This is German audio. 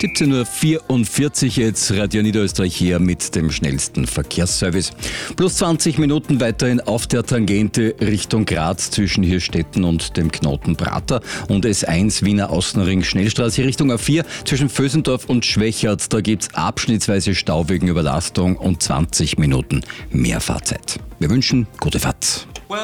17.44 Uhr jetzt, Radio Niederösterreich hier mit dem schnellsten Verkehrsservice. Plus 20 Minuten weiterhin auf der Tangente Richtung Graz zwischen Hirstetten und dem Knoten Prater und S1 Wiener Außenring Schnellstraße Richtung A4 zwischen Vösendorf und Schwächert. Da gibt's abschnittsweise Stau wegen Überlastung und 20 Minuten mehr Fahrzeit. Wir wünschen gute Fahrt.